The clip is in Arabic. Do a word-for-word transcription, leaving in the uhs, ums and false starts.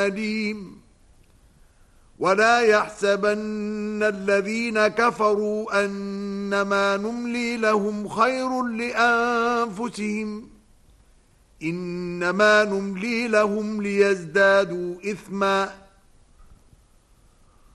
أليم ولا يحسبن الذين كفروا أنما نملي لهم خير لأنفسهم إنما نملي لهم ليزدادوا إثما